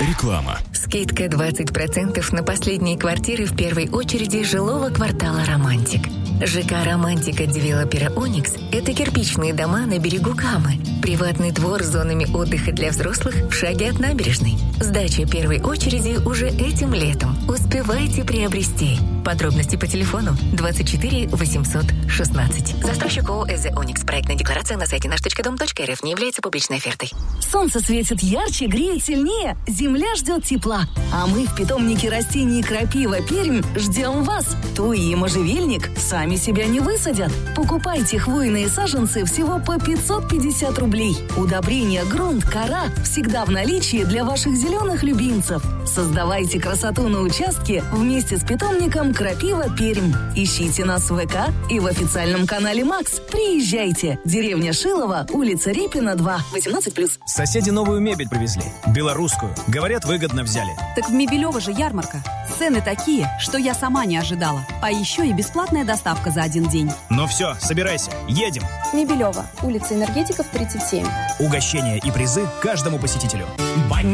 Реклама. Скидка 20% на последние квартиры в первой очереди жилого квартала «Романтик». ЖК «Романтика» девелопера «Оникс» – это кирпичные дома на берегу Камы. Приватный двор с зонами отдыха для взрослых в шаге от набережной. Сдача первой очереди уже этим летом. Успевайте приобрести. Подробности по телефону 24 816. Застройщик ООО «ЭЗ Оникс». Проектная декларация на сайте наш.дом.рф не является публичной офертой. Солнце светит ярче, греет сильнее, земля ждет тепла. А мы в питомнике растений «Крапива Пермь» ждем вас. Туи и можжевельник сами себя не высадят. Покупайте хвойные саженцы всего по 550 рублей. Удобрения, грунт, кора всегда в наличии для ваших зеленых любимцев. Создавайте красоту на участке вместе с питомником «Крапива Пермь». Ищите нас в ВК и в официальном канале «Макс». Приезжайте. Деревня Шилова, улица Репина, 2, 18+. Соседи новую мебель привезли. Белорусскую. Говорят, выгодно взяли. Так в Мебелево же ярмарка. Цены такие, что я сама не ожидала. А еще и бесплатная доставка за один день. Ну все, собирайся, едем. Мебелево, улица Энергетиков, 37. Угощения и призы каждому посетителю.